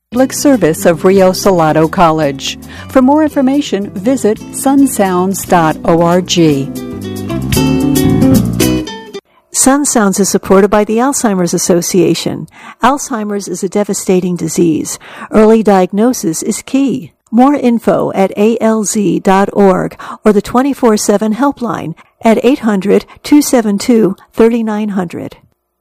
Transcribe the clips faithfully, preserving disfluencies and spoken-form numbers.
Public service of Rio Salado College. For more information, visit sun sounds dot org. Sun Sounds is supported by the Alzheimer's Association. Alzheimer's is a devastating disease. Early diagnosis is key. More info at A L Z dot org or the twenty-four seven helpline at eight hundred, two seven two, three nine zero zero.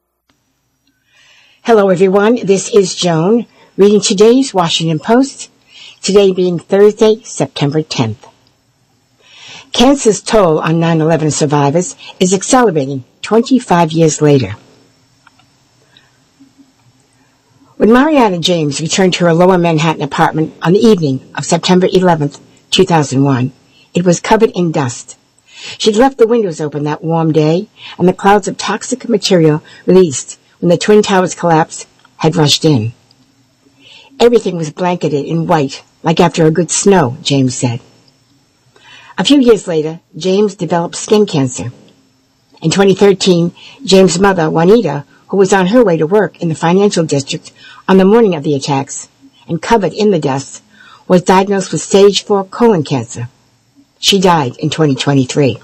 Hello, everyone. This is Joan, reading today's Washington Post, today being Thursday, September tenth. Cancer's toll on nine eleven survivors is accelerating twenty-five years later. When Mariana James returned to her Lower Manhattan apartment on the evening of September eleventh, two thousand one, it was covered in dust. She'd left the windows open that warm day, and the clouds of toxic material released when the Twin Towers collapse had rushed in. Everything was blanketed in white, like after a good snow, James said. A few years later, James developed skin cancer. In twenty thirteen, James' mother, Juanita, who was on her way to work in the financial district on the morning of the attacks and covered in the dust, was diagnosed with stage four colon cancer. She died in twenty twenty-three.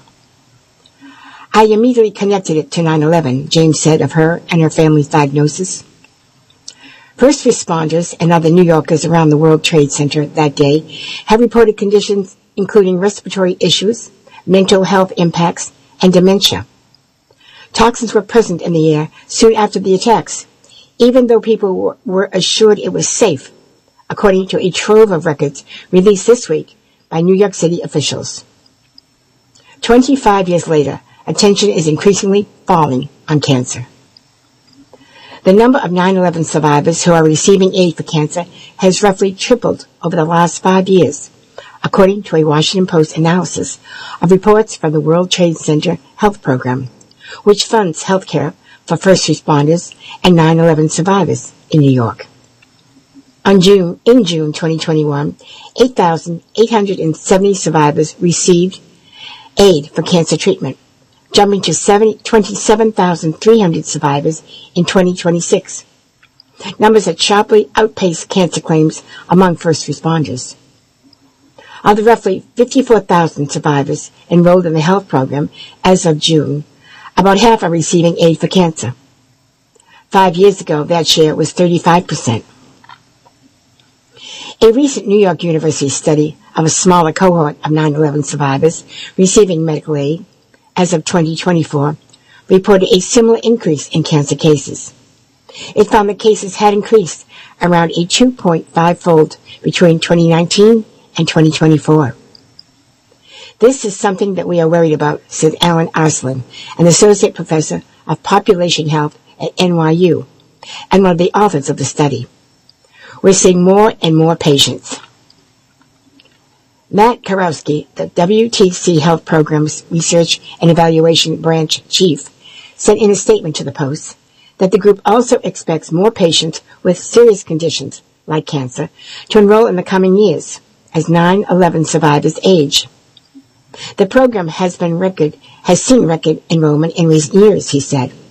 I immediately connected it to nine eleven, James said of her and her family's diagnosis. First responders and other New Yorkers around the World Trade Center that day have reported conditions including respiratory issues, mental health impacts, and dementia. Toxins were present in the air soon after the attacks, even though people were assured it was safe, according to a trove of records released this week by New York City officials. Twenty-five years later, attention is increasingly falling on cancer. The number of nine eleven survivors who are receiving aid for cancer has roughly tripled over the last five years, according to a Washington Post analysis of reports from the World Trade Center Health Program, which funds health care for first responders and nine eleven survivors in New York. On June, in June twenty twenty-one, eight thousand eight hundred seventy survivors received aid for cancer treatment, jumping to twenty-seven thousand three hundred survivors in twenty twenty-six. Numbers that sharply outpace cancer claims among first responders. Of the roughly fifty-four thousand survivors enrolled in the health program as of June, about half are receiving aid for cancer. Five years ago, that share was thirty-five percent. A recent New York University study of a smaller cohort of nine eleven survivors receiving medical aid as of twenty twenty-four reported a similar increase in cancer cases. It found that cases had increased around a two point five fold between twenty nineteen and twenty twenty-four. This is something that we are worried about, said Alan Arslan, an associate professor of population health at N Y U and one of the authors of the study. We're seeing more and more patients. Matt Karowski, the W T C Health Program's Research and Evaluation Branch Chief, said in a statement to the Post that the group also expects more patients with serious conditions like cancer to enroll in the coming years as nine eleven survivors age. The program has been record has seen record enrollment in recent years, he said.